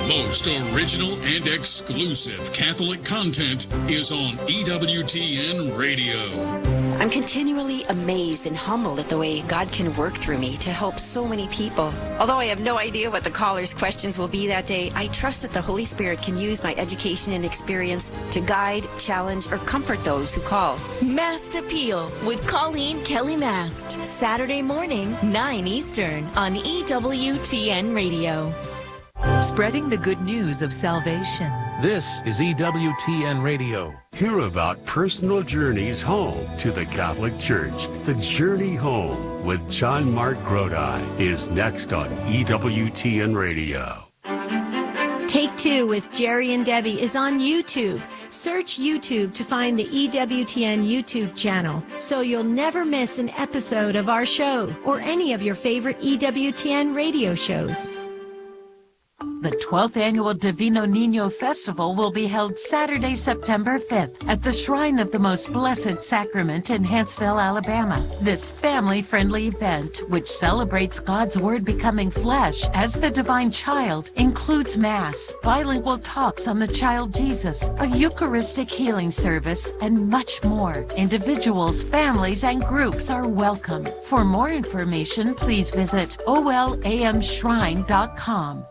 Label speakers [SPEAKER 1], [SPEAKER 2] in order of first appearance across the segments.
[SPEAKER 1] most original and exclusive Catholic content is on EWTN Radio.
[SPEAKER 2] I'm continually amazed and humbled at the way God can work through me to help so many people. Although I have no idea what the callers' questions will be that day, I trust that the Holy Spirit can use my education and experience to guide, challenge, or comfort those who call.
[SPEAKER 3] Mast Appeal with Colleen Kelly Mast. Saturday morning, 9 Eastern on EWTN Radio.
[SPEAKER 4] Spreading the good news of salvation.
[SPEAKER 5] This is EWTN Radio.
[SPEAKER 6] Hear about personal journeys home to the Catholic Church. The Journey Home with John Mark Grodi is next on EWTN Radio.
[SPEAKER 7] Take Two with Jerry and Debbie is on YouTube. Search YouTube to find the EWTN YouTube channel so you'll never miss an episode of our show or any of your favorite EWTN radio shows.
[SPEAKER 4] The 12th Annual Divino Niño Festival will be held Saturday, September 5th at the Shrine of the Most Blessed Sacrament in Huntsville, Alabama. This family-friendly event, which celebrates God's Word becoming flesh as the divine child, includes Mass, bilingual talks on the child Jesus, a Eucharistic healing service, and much more. Individuals, families, and groups are welcome. For more information, please visit olamshrine.com.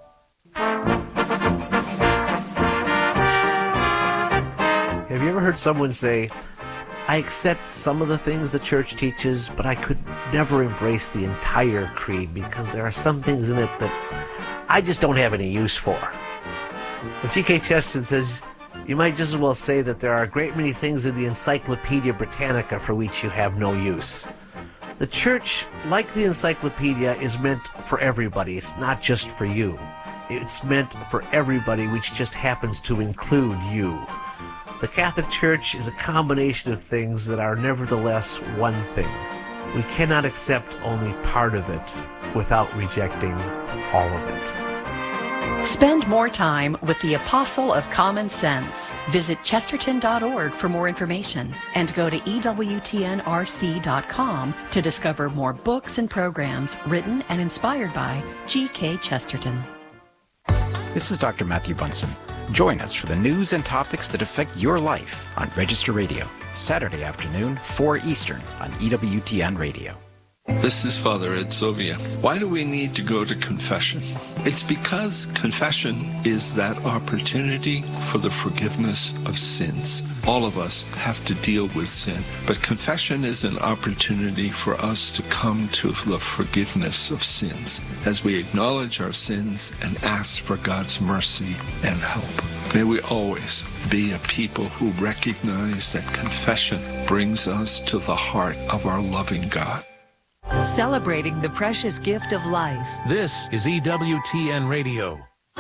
[SPEAKER 8] Have you ever heard someone say, I accept some of the things the church teaches, but I could never embrace the entire creed because there are some things in it that I just don't have any use for? Well, G.K. Chesterton says, you might just as well say that there are a great many things in the Encyclopedia Britannica for which you have no use. The church, like the encyclopedia, is meant for everybody. It's not just for you. It's meant for everybody, which just happens to include you. The Catholic Church is a combination of things that are nevertheless one thing. We cannot accept only part of it without rejecting all of it.
[SPEAKER 9] Spend more time with the Apostle of Common Sense. Visit chesterton.org for more information and go to EWTNRC.com to discover more books and programs written and inspired by G.K. Chesterton.
[SPEAKER 10] This is Dr. Matthew Bunson. Join us for the news and topics that affect your life on Register Radio, Saturday afternoon, 4 Eastern on EWTN Radio.
[SPEAKER 11] This is Father Ed Sovia. Why do we need to go to confession? It's because confession is that opportunity for the forgiveness of sins. All of us have to deal with sin, but confession is an opportunity for us to come to the forgiveness of sins as we acknowledge our sins and ask for God's mercy and help. May we always be a people who recognize that confession brings us to the heart of our loving God.
[SPEAKER 4] Celebrating the precious gift of life.
[SPEAKER 5] This is EWTN Radio.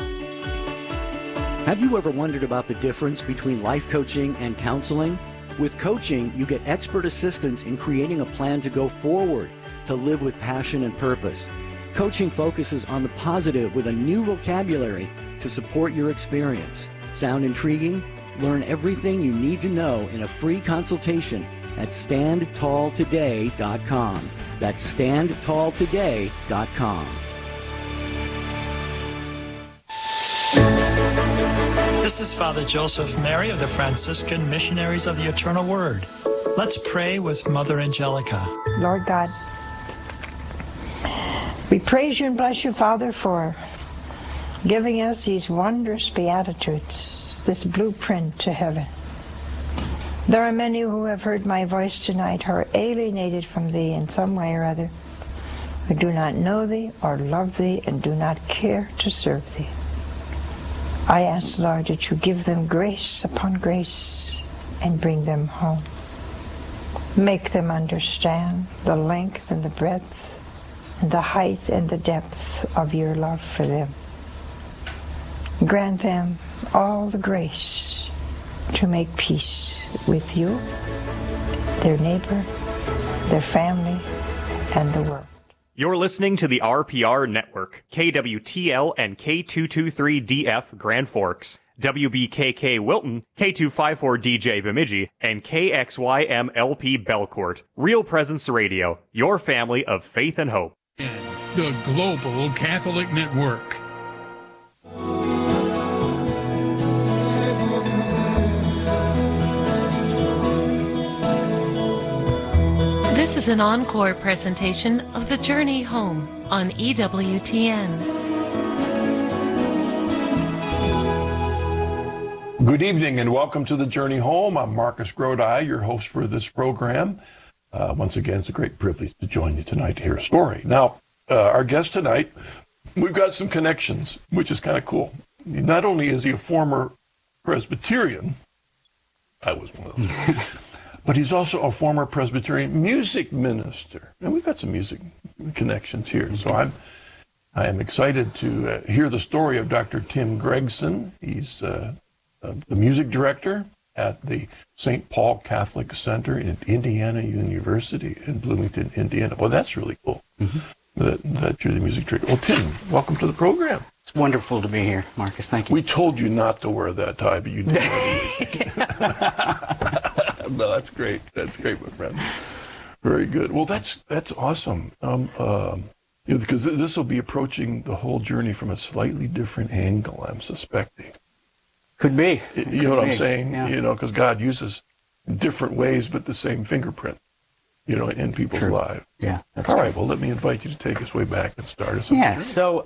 [SPEAKER 12] Have you ever wondered about the difference between life coaching and counseling? With coaching, you get expert assistance in creating a plan to go forward, to live with passion and purpose. Coaching focuses on the positive with a new vocabulary to support your experience. Sound intriguing? Learn everything you need to know in a free consultation at StandTallToday.com. That's StandTallToday.com.
[SPEAKER 13] This is Father Joseph Mary of the Franciscan Missionaries of the Eternal Word. Let's pray with Mother Angelica.
[SPEAKER 14] Lord God, we praise you and bless you, Father, for giving us these wondrous Beatitudes, this blueprint to heaven. There are many who have heard my voice tonight who are alienated from thee in some way or other, who do not know thee or love thee and do not care to serve thee. I ask, Lord, that you give them grace upon grace and bring them home. Make them understand the length and the breadth and the height and the depth of your love for them. Grant them all the grace to make peace with you, their neighbor, their family, and the world.
[SPEAKER 15] You're listening to the RPR Network, KWTL and K223DF Grand Forks, WBKK Wilton, K254DJ Bemidji, and KXYMLP Belcourt. Real Presence Radio, your family of faith and hope.
[SPEAKER 1] And the Global Catholic Network.
[SPEAKER 4] This is an encore presentation of The Journey Home on EWTN.
[SPEAKER 16] Good evening and welcome to The Journey Home. I'm Marcus Grodi, your host for this program. Once again, it's a great privilege to join you tonight to hear a story. Now, our guest tonight, we've got some connections, which is kind of cool. Not only is he a former Presbyterian, I was one of those, but he's also a former Presbyterian music minister. And we've got some music connections here. So I am excited to hear the story of Dr. Tim Gregson. He's the music director at the St. Paul Catholic Center at Indiana University in Bloomington, Indiana. Well, that's really cool that you're the music director. Well, Tim, welcome to the program.
[SPEAKER 17] It's wonderful to be here, Marcus. Thank you.
[SPEAKER 16] We told you not to wear that tie, but you did. No, that's great. That's great, my friend. Very good. Well, that's awesome. Because this will be approaching the whole journey from a slightly different angle, I'm suspecting.
[SPEAKER 17] Could be.
[SPEAKER 16] You know what I'm saying? Yeah. Because God uses different ways, but the same fingerprint, in people's lives.
[SPEAKER 17] Yeah, that's
[SPEAKER 16] all right. Well, let me invite you to take us way back and start us.
[SPEAKER 17] Yeah. So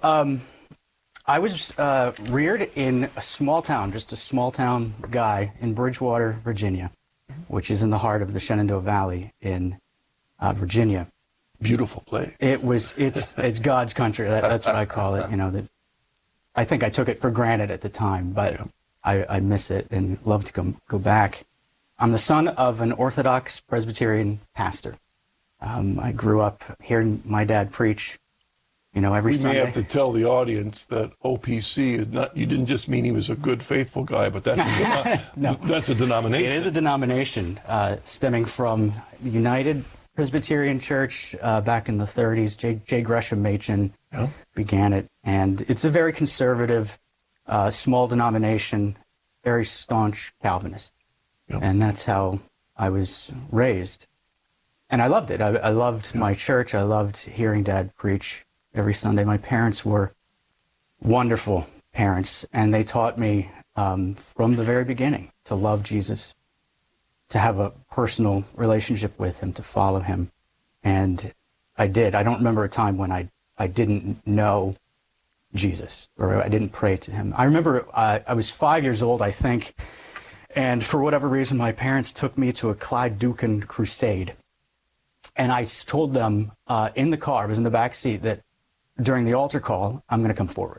[SPEAKER 17] I was reared in a small town, just a small town guy in Bridgewater, Virginia, which is in the heart of the Shenandoah Valley in Virginia.
[SPEAKER 16] Beautiful place.
[SPEAKER 17] It's God's country. That's what I call it. That I think I took it for granted at the time, but. Yeah. I miss it and love to go back. I'm the son of an Orthodox Presbyterian pastor. I grew up hearing my dad preach, every Sunday.
[SPEAKER 16] We may have to tell the audience that OPC is not, you didn't just mean he was a good, faithful guy, but that's a denomination.
[SPEAKER 17] It is a denomination stemming from the United Presbyterian Church back in the 30s. J. Gresham Machen began it, and it's a very conservative, small denomination, very staunch Calvinist. Yep. And that's how I was raised. And I loved it. I loved my church. I loved hearing Dad preach every Sunday. My parents were wonderful parents, and they taught me from the very beginning to love Jesus, to have a personal relationship with him, to follow him. And I did. I don't remember a time when I didn't know Jesus, or I didn't pray to him. I remember I was 5 years old, I think, and for whatever reason, my parents took me to a Clyde Dukin crusade. And I told them in the car, I was in the back seat, that during the altar call, I'm going to come forward.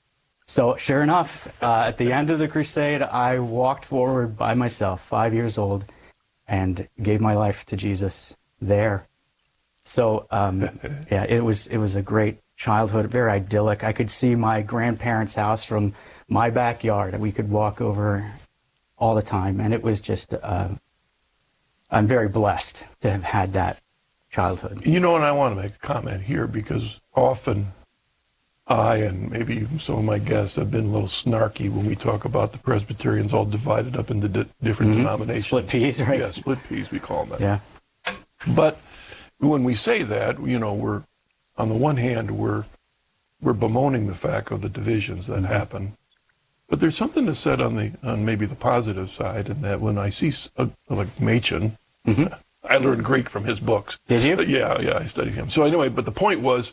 [SPEAKER 17] So sure enough, at the end of the crusade, I walked forward by myself, 5 years old, and gave my life to Jesus there. So it was a great childhood, very idyllic. I could see my grandparents' house from my backyard, and we could walk over all the time. And it was just, I'm very blessed to have had that childhood.
[SPEAKER 16] And I want to make a comment here, because often I, and maybe even some of my guests, have been a little snarky when we talk about the Presbyterians all divided up into different denominations.
[SPEAKER 17] Split peas, right?
[SPEAKER 16] Yeah, split peas, we call them that.
[SPEAKER 17] Yeah.
[SPEAKER 16] But when we say that, we're, on the one hand, we're bemoaning the fact of the divisions that happen, but there's something to said on maybe the positive side, in that when I see like Machen, I learned Greek from his books.
[SPEAKER 17] Did you?
[SPEAKER 16] Yeah, I studied him. So anyway, but the point was,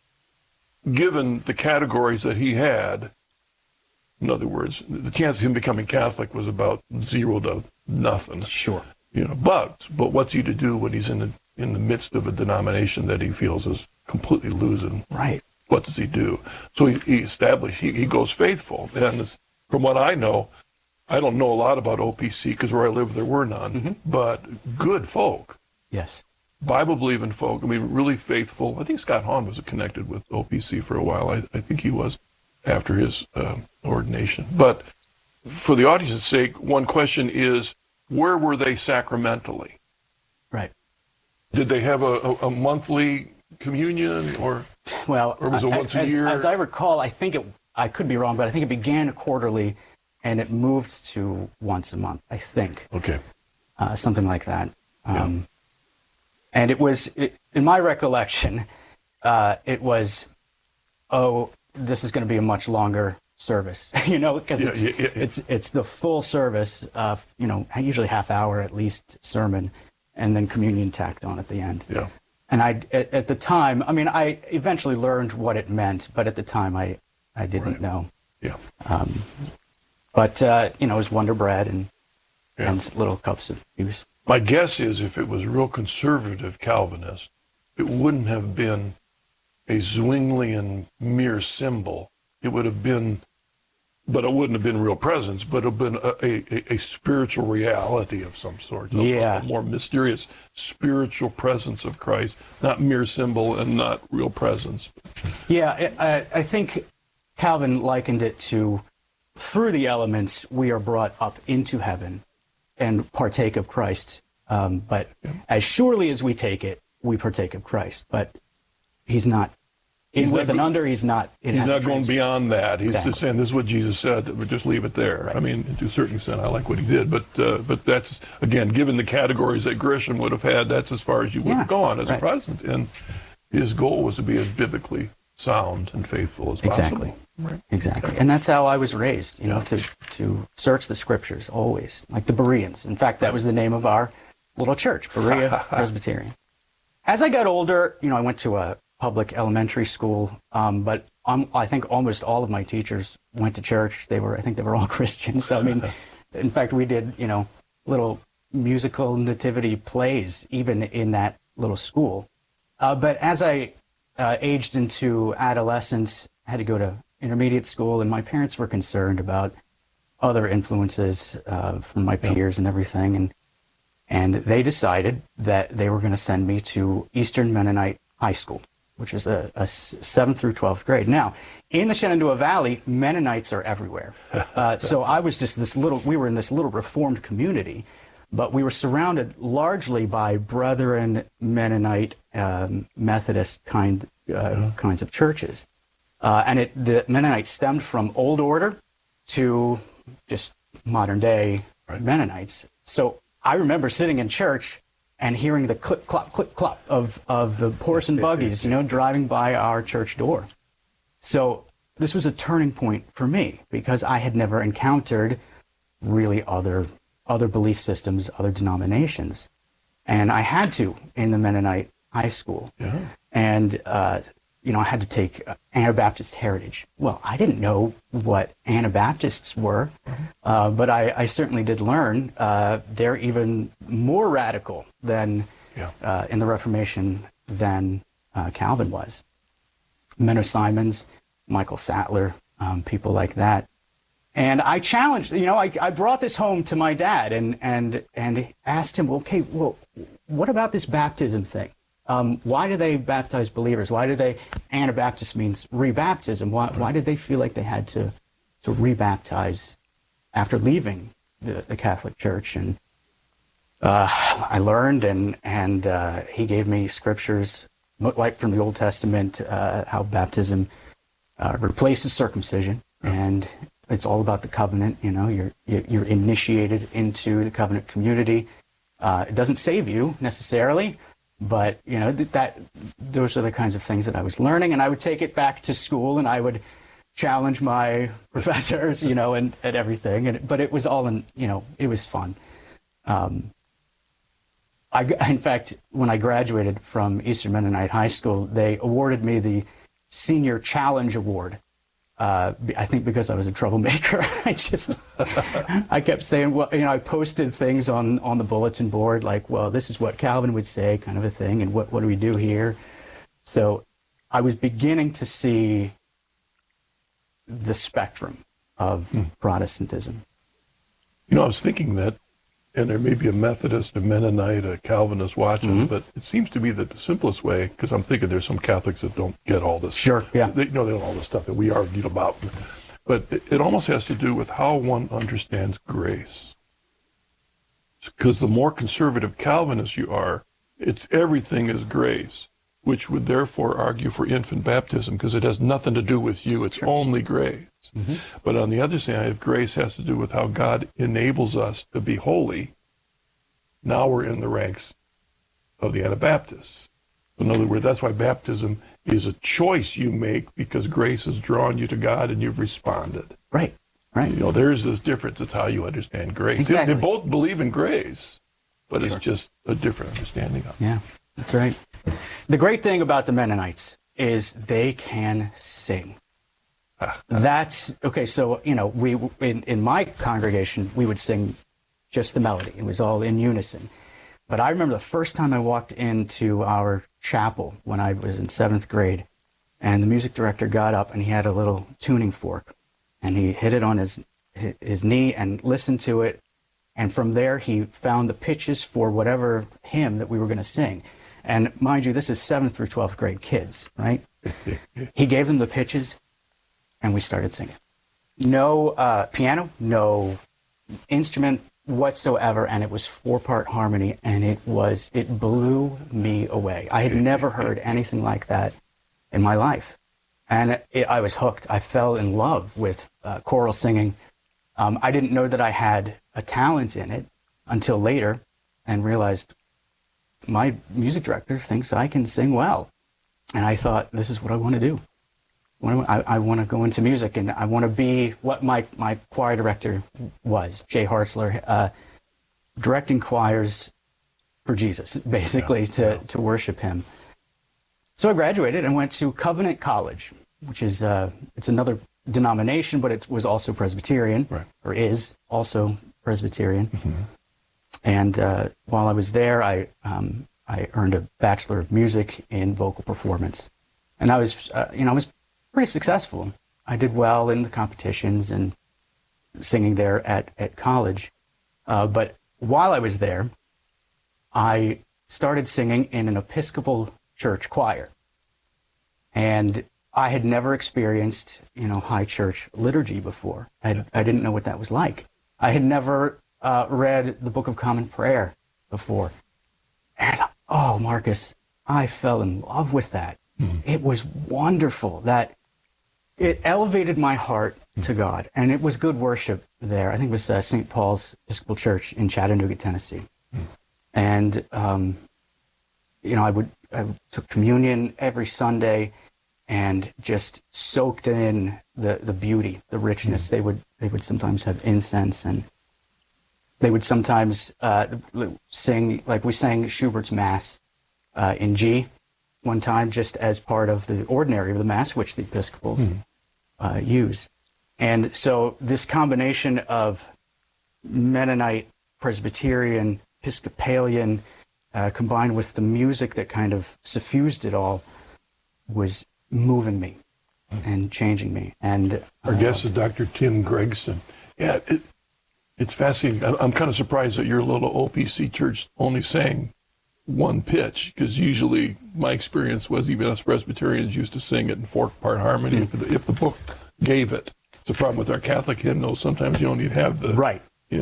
[SPEAKER 16] given the categories that he had, in other words, the chance of him becoming Catholic was about 0 to nothing.
[SPEAKER 17] Sure.
[SPEAKER 16] But what's he to do when he's in the midst of a denomination that he feels is completely losing?
[SPEAKER 17] Right.
[SPEAKER 16] What does he do? So he goes faithful. And from what I know, I don't know a lot about OPC, because where I live there were none, but good folk.
[SPEAKER 17] Yes.
[SPEAKER 16] Bible-believing folk. I mean, really faithful. I think Scott Hahn was connected with OPC for a while. I think he was after his ordination. But for the audience's sake, one question is, where were they sacramentally?
[SPEAKER 17] Right.
[SPEAKER 16] Did they have a monthly communion, or was it once a year?
[SPEAKER 17] As I recall, I could be wrong, but I think it began quarterly, and it moved to once a month, I think.
[SPEAKER 16] Okay.
[SPEAKER 17] Something like that. And it was, in my recollection, it was, this is going to be a much longer service, because it's the full service, usually half hour at least sermon, and then communion tacked on at the end.
[SPEAKER 16] Yeah.
[SPEAKER 17] And at the time, I mean, I eventually learned what it meant, but at the time I didn't know.
[SPEAKER 16] Yeah.
[SPEAKER 17] But it was Wonder Bread and little cups of juice.
[SPEAKER 16] My guess is if it was real conservative Calvinist, it wouldn't have been a Zwinglian mere symbol. It would have been, but it wouldn't have been real presence, but it would have been a spiritual reality of some sort. A more mysterious spiritual presence of Christ, not mere symbol and not real presence.
[SPEAKER 17] Yeah, I think Calvin likened it to, through the elements, we are brought up into heaven and partake of Christ. But as surely as we take it, we partake of Christ. But he's not in with and under. He's not.
[SPEAKER 16] He's not going beyond that. He's just saying this is what Jesus said. But just leave it there. Right. I mean, to a certain extent, I like what he did. But that's, again, given the categories that Grisham would have had, that's as far as you would have gone as a Protestant. And his goal was to be as biblically sound and faithful as possible.
[SPEAKER 17] Right. Exactly. And that's how I was raised, to search the scriptures always, like the Bereans. In fact, that was the name of our little church, Berea Presbyterian. As I got older, I went to a public elementary school, but I think almost all of my teachers went to church. I think they were all Christians. So, I mean, in fact, we did, little musical nativity plays even in that little school. But as I aged into adolescence, I had to go to intermediate school, and my parents were concerned about other influences from my peers and everything, and they decided that they were going to send me to Eastern Mennonite High School, which is a 7th through 12th grade. Now, in the Shenandoah Valley, Mennonites are everywhere. So I was just we were in this little Reformed community, but we were surrounded largely by Brethren, Mennonite, Methodist kinds of churches. And the Mennonites stemmed from Old Order to just modern day Mennonites. So I remember sitting in church and hearing the clip, clop of the horse and buggies, driving by our church door. So this was a turning point for me because I had never encountered really other belief systems, other denominations. And I had to in the Mennonite high school. Yeah. And, I had to take Anabaptist heritage. Well, I didn't know what Anabaptists were, but I certainly did learn they're even more radical than in the Reformation than Calvin was. Menno Simons, Michael Sattler, people like that. And I challenged, I brought this home to my dad and asked him, okay, well, what about this baptism thing? Why do they baptize believers? Why do they, Anabaptist means rebaptism. Why did they feel like they had to rebaptize after leaving the Catholic Church? And I learned, and he gave me scriptures, like from the Old Testament, how baptism replaces circumcision, and it's all about the covenant. You're initiated into the covenant community. It doesn't save you necessarily, but those are the kinds of things that I was learning, and I would take it back to school, and I would challenge my professors, and everything. But it was all it was fun. In fact, when I graduated from Eastern Mennonite High School, they awarded me the Senior Challenge Award. I think because I was a troublemaker. I kept saying, well, I posted things on the bulletin board like, well, this is what Calvin would say, kind of a thing, and what do we do here? So I was beginning to see the spectrum of Protestantism.
[SPEAKER 16] I was thinking that, and there may be a Methodist, a Mennonite, a Calvinist watching, but it seems to me that the simplest way, because I'm thinking there's some Catholics that don't get all this.
[SPEAKER 17] Sure, yeah.
[SPEAKER 16] They don't all the stuff that we argued about. But it almost has to do with how one understands grace. Because the more conservative Calvinist you are, everything is grace, which would therefore argue for infant baptism, because it has nothing to do with you. It's only grace. Mm-hmm. But on the other side, grace has to do with how God enables us to be holy. Now we're in the ranks of the Anabaptists. In other words, that's why baptism is a choice you make, because grace has drawn you to God and you've responded.
[SPEAKER 17] Right.
[SPEAKER 16] There's this difference. It's how you understand grace.
[SPEAKER 17] Exactly.
[SPEAKER 16] They both believe in grace, but it's just a different understanding of it.
[SPEAKER 17] Yeah, that's right. The great thing about the Mennonites is they can sing. That's okay. So, we in my congregation, we would sing just the melody. It was all in unison. But I remember the first time I walked into our chapel when I was in 7th grade, and the music director got up and he had a little tuning fork, and he hit it on his knee and listened to it. And from there, he found the pitches for whatever hymn that we were going to sing. And mind you, this is 7th through 12th grade kids, right? He gave them the pitches, and we started singing. No piano, no instrument whatsoever, and it was 4-part harmony, and it blew me away. I had never heard anything like that in my life. And I was hooked. I fell in love with choral singing. I didn't know that I had a talent in it until later, and realized my music director thinks I can sing well. And I thought, this is what I want to do. I want to go into music, and I want to be what my choir director was, Jay Hartzler, directing choirs for Jesus, basically, to worship him. So I graduated and went to Covenant College, which is it's another denomination, but it was also Presbyterian, or is also Presbyterian. Mm-hmm. And while I was there, I earned a Bachelor of Music in Vocal Performance, and I was pretty successful. I did well in the competitions and singing there at college. But while I was there, I started singing in an Episcopal church choir. And I had never experienced, high church liturgy before. I didn't know what that was like. I had never read the Book of Common Prayer before. And, Marcus, I fell in love with that. Mm. It was wonderful that it elevated my heart to God, and it was good worship there. I think it was St. Paul's Episcopal Church in Chattanooga, Tennessee. Mm. And, I took communion every Sunday and just soaked in the beauty, the richness. Mm. They would sometimes have incense, and they would sometimes sing, like we sang Schubert's Mass in G one time, just as part of the ordinary of the Mass, which the Episcopals use. And so this combination of Mennonite, Presbyterian, Episcopalian, combined with the music that kind of suffused it all, was moving me and changing me. And
[SPEAKER 16] our guest is Dr. Tim Gregson. Yeah, it's fascinating. I'm kind of surprised that your little OPC church only sang one pitch, because usually my experience was even us Presbyterians used to sing it in 4-part harmony if the book gave it. It's a problem with our Catholic hymnals. Sometimes you don't even have the...
[SPEAKER 17] Right.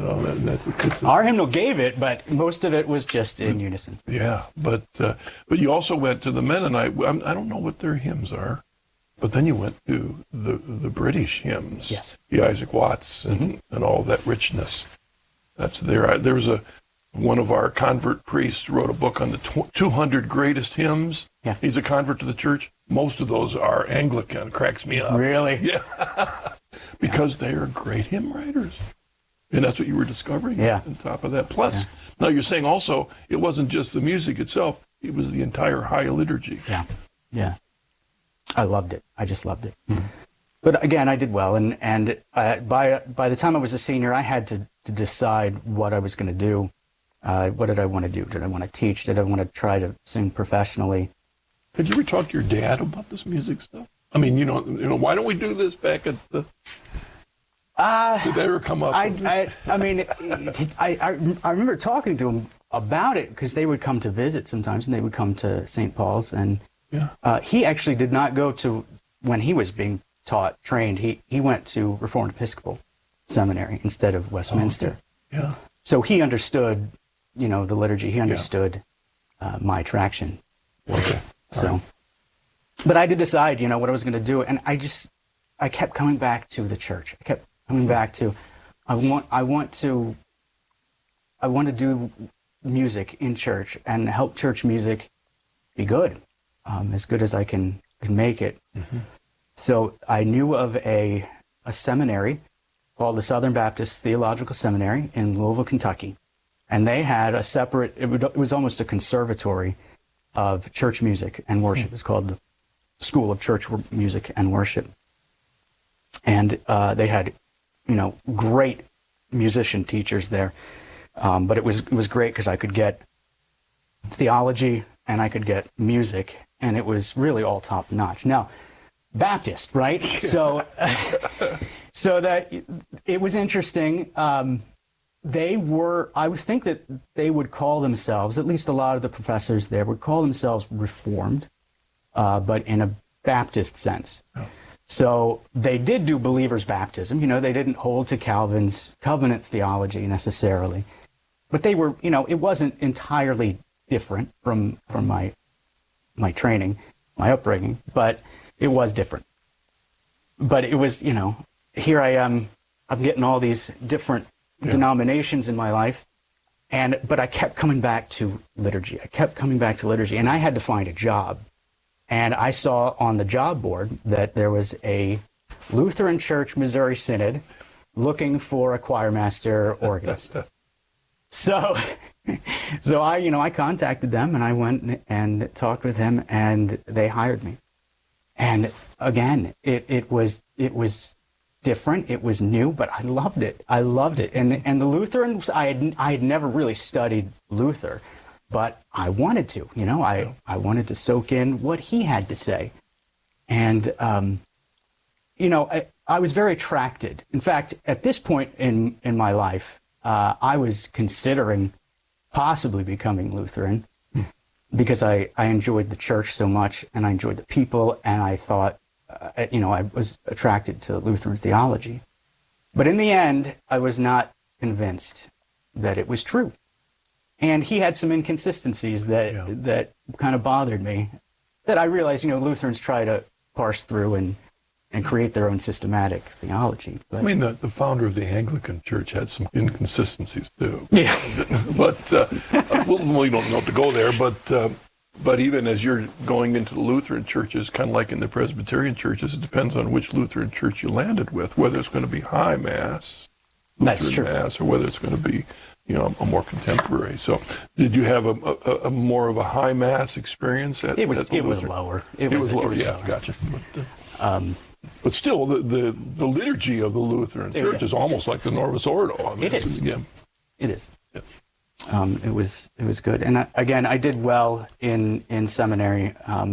[SPEAKER 17] Our hymnal gave it, but most of it was just in unison.
[SPEAKER 16] Yeah, but you also went to the Mennonite. I don't know what their hymns are, but then you went to the British hymns.
[SPEAKER 17] Yes.
[SPEAKER 16] The Isaac Watts and all that richness. That's there. There was one of our convert priests wrote a book on the 200 greatest hymns.
[SPEAKER 17] Yeah.
[SPEAKER 16] He's a convert to the church. Most of those are Anglican. Cracks me up.
[SPEAKER 17] Really?
[SPEAKER 16] Yeah. Because they are great hymn writers. And that's what you were discovering on top of that. Plus, now you're saying also it wasn't just the music itself. It was the entire high liturgy.
[SPEAKER 17] Yeah. Yeah. I loved it. I just loved it. Mm-hmm. But again, I did well. And by the time I was a senior, I had to decide what I was going to do. What did I want to do? Did I want to teach? Did I want to try to sing professionally?
[SPEAKER 16] Did you ever talk to your dad about this music stuff? I mean, why don't we do this back at the... Did that ever come up?
[SPEAKER 17] I remember talking to him about it, because they would come to visit sometimes, and they would come to St. Paul's. And he actually did not go to, when he was being trained, he went to Reformed Episcopal Seminary instead of Westminster.
[SPEAKER 16] Oh, okay. Yeah.
[SPEAKER 17] So he understood, the liturgy. He understood my attraction.
[SPEAKER 16] Okay.
[SPEAKER 17] So, but I did decide, what I was going to do, and I kept coming back to the church. I kept coming back to, I want to do music in church and help church music be good, as good as I can make it. Mm-hmm. So I knew of a seminary called the Southern Baptist Theological Seminary in Louisville, Kentucky. And they had a separate, it was almost a conservatory of church music and worship. It was called the School of Church Music and Worship. And they had, great musician teachers there. But it was great because I could get theology and I could get music, and it was really all top notch. Now, Baptist, right? So that it was interesting. I would think that they would call themselves, at least a lot of the professors there would call themselves Reformed, but in a Baptist sense. Oh. So they did do believers' baptism. They didn't hold to Calvin's covenant theology necessarily, but they were, it wasn't entirely different from my training, my upbringing, but it was different. But it was, here I am, I'm getting all these different denominations in my life, but I kept coming back to liturgy. And I had to find a job. And I saw on the job board that there was a Lutheran Church Missouri Synod looking for a choir master organist. So I contacted them, and I went and talked with him, and they hired me. And again, it was different. It was new, but I loved it. And the Lutherans, I had never really studied Luther, but I wanted to. I wanted to soak in what he had to say. And I was very attracted. In fact, at this point in my life, I was considering possibly becoming Lutheran because I enjoyed the church so much, and I enjoyed the people, and I thought, I was attracted to Lutheran theology. But in the end, I was not convinced that it was true. And he had some inconsistencies that kind of bothered me, that I realized, Lutherans try to parse through and create their own systematic theology. But,
[SPEAKER 16] the founder of the Anglican Church had some inconsistencies too.
[SPEAKER 17] Yeah.
[SPEAKER 16] But we don't know to go there. But even as you're going into the Lutheran churches, kind of like in the Presbyterian churches, it depends on which Lutheran church you landed with, whether it's going to be high mass, Lutheran mass, or whether it's going to be, a more contemporary. So, did you have a more of a high mass experience?
[SPEAKER 17] It was lower. It was lower.
[SPEAKER 16] Yeah, gotcha. But still, the liturgy of the Lutheran Church is almost like the Novus Ordo.
[SPEAKER 17] It is.
[SPEAKER 16] Yeah.
[SPEAKER 17] It is. Yeah. It was good, and I did well in seminary,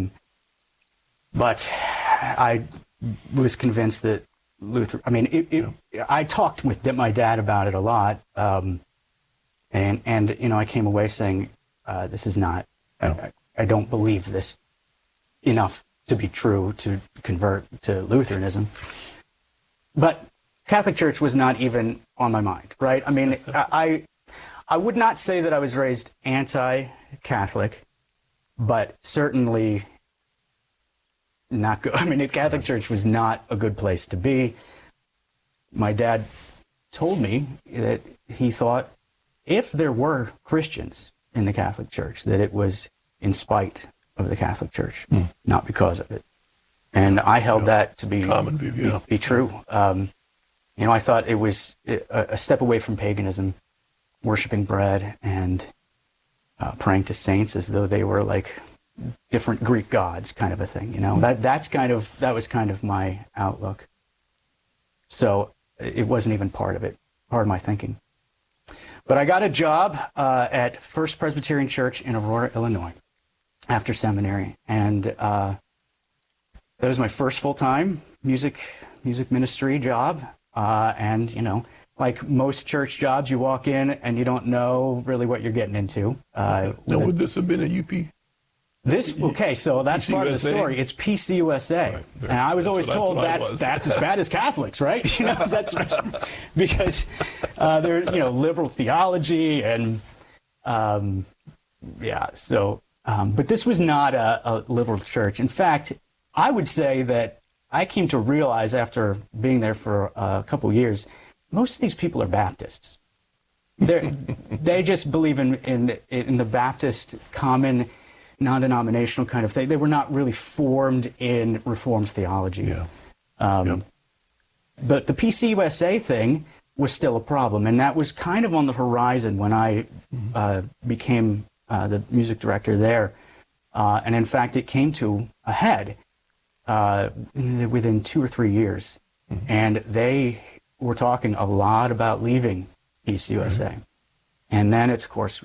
[SPEAKER 17] but I was convinced that Luther. I talked with my dad about it a lot, and I came away saying, "This is not. I don't believe this enough to be true to convert to Lutheranism." But Catholic Church was not even on my mind, right? I would not say that I was raised anti-Catholic, but certainly not good. The Catholic Church was not a good place to be. My dad told me that he thought if there were Christians in the Catholic Church, that it was in spite of the Catholic Church, not because of it. And I held that to be
[SPEAKER 16] common view,
[SPEAKER 17] be true. I thought it was a step away from paganism, worshiping bread and praying to saints as though they were like different Greek gods, kind of a thing. That was kind of my outlook. So it wasn't even part of my thinking. But I got a job at First Presbyterian Church in Aurora, Illinois, after seminary, and that was my first full-time music ministry job. And like most church jobs, you walk in and you don't know really what you're getting into.
[SPEAKER 16] Would this have been a UP?
[SPEAKER 17] So that's part of the story. It's PCUSA, right. And I was always told that's as bad as Catholics, right? That's because they're liberal theology and but this was not a liberal church. In fact, I would say that I came to realize after being there for a couple of years, most of these people are Baptists. They just believe in the Baptist common non-denominational kind of thing. They were not really formed in Reformed theology. Yeah. But the PCUSA thing was still a problem. And that was kind of on the horizon when I became the music director there. And in fact, it came to a head within 2 or 3 years. And they were talking a lot about leaving PCUSA. And then it's, of course,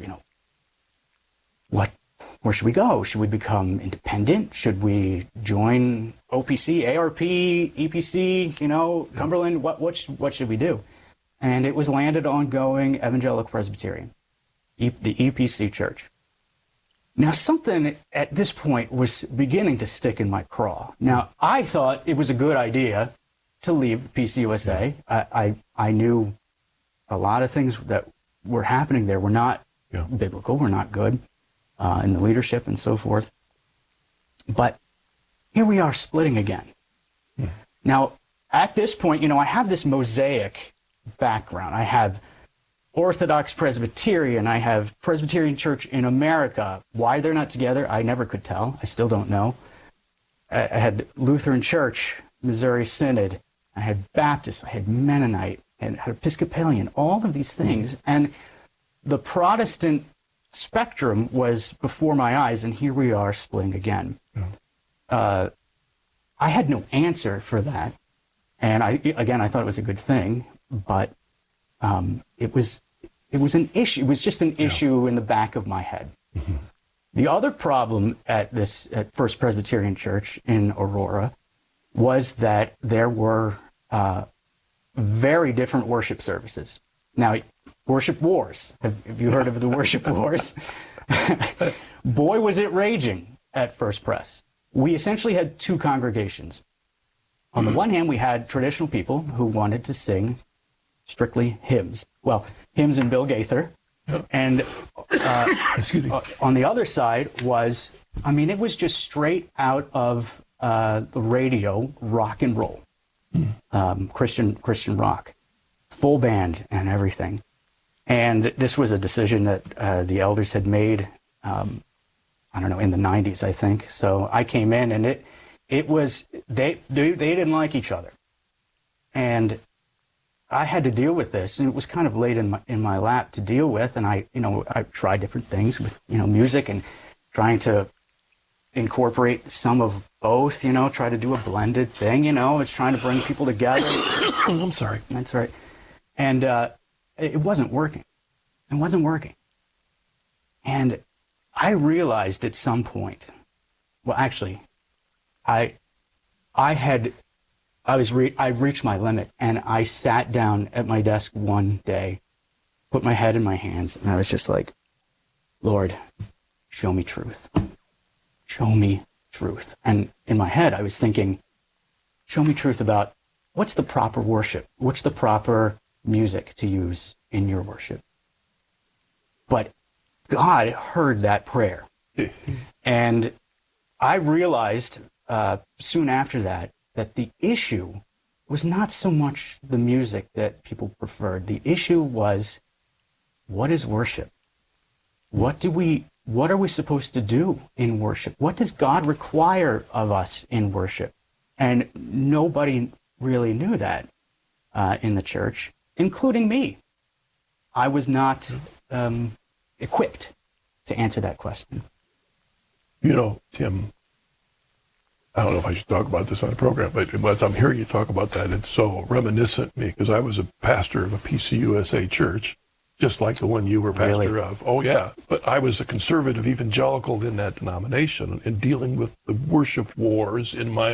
[SPEAKER 17] where should we go? Should we become independent? Should we join OPC, ARP, EPC, Cumberland? What should we do? And it was landed on going Evangelical Presbyterian, the EPC church. Now, something at this point was beginning to stick in my craw. Now, I thought it was a good idea to leave PCUSA. I knew a lot of things that were happening there were not biblical, were not good in the leadership and so forth. But here we are splitting again. Now, at this point, I have this mosaic background. I have Orthodox Presbyterian. I have Presbyterian Church in America. Why they're not together, I never could tell. I still don't know. I had Lutheran Church, Missouri Synod. I had Baptist. I had Mennonite. And had Episcopalian. All of these things. And the Protestant spectrum was before my eyes, and here we are splitting again. I had no answer for that. And I thought it was a good thing, but it was an issue. It was just an issue in the back of my head. The other problem at First Presbyterian Church in Aurora was that there were very different worship services. Now, worship wars. Have you heard of the worship wars? Boy, was it raging at First Pres. We essentially had two congregations. On the one hand, we had traditional people who wanted to sing strictly hymns. Well, hymns and Bill Gaither. And on the other side was, it was just straight out of the radio, rock and roll, Christian rock, full band and everything. And this was a decision that the elders had made, in the 90s, I think. So I came in, and it was, they didn't like each other. And I had to deal with this, and it was kind of laid in my lap to deal with. And I tried different things with, music and trying to incorporate some of both, try to do a blended thing, it's trying to bring people together.
[SPEAKER 16] I'm sorry.
[SPEAKER 17] That's right. And it wasn't working. It wasn't working. And I realized at some point, well, actually, I reached my limit, and I sat down at my desk one day, put my head in my hands, and I was just like, Lord, show me truth. Show me truth. And in my head, I was thinking, show me truth about what's the proper worship? What's the proper music to use in your worship? But God heard that prayer. And I realized soon after that the issue was not so much the music that people preferred. The issue was, what is worship? What are we supposed to do in worship? What does God require of us in worship? And nobody really knew that in the church, including me. I was not equipped to answer that question.
[SPEAKER 16] Tim, I don't know if I should talk about this on the program, but as I'm hearing you talk about that, it's so reminiscent to me, because I was a pastor of a PCUSA church, just like the one you were pastor of. Oh, yeah. But I was a conservative evangelical in that denomination and dealing with the worship wars in my